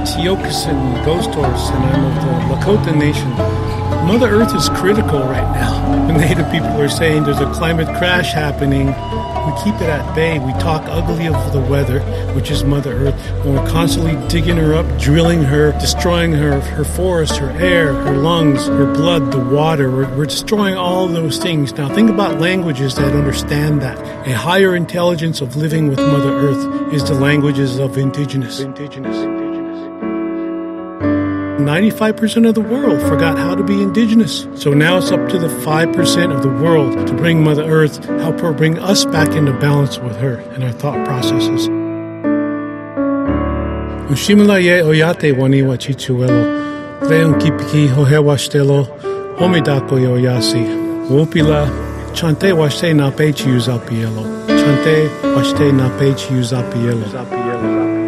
Tiokasin Ghost Horse, and I'm of the Lakota Nation. Mother Earth is critical right now. The Native people are saying there's a climate crash happening. We keep it at bay. We talk ugly of the weather, which is Mother Earth, and we're constantly digging her up, drilling her, destroying her forests, her air, her lungs, her blood, the water. We're destroying all those things. Now think about languages that understand that. A higher intelligence of living with Mother Earth is the languages of indigenous. 95% of the world forgot how to be indigenous. So now it's up to the 5% of the world to bring Mother Earth, help her bring us back into balance with her and our thought processes. Ushimala ye oyate wani wachichuelo. Leon kipiki hohewashtelo. Homidako yo yasi. Wopila. Chante washte na pechi uzapielo. Chante washte na pechi uzapielo.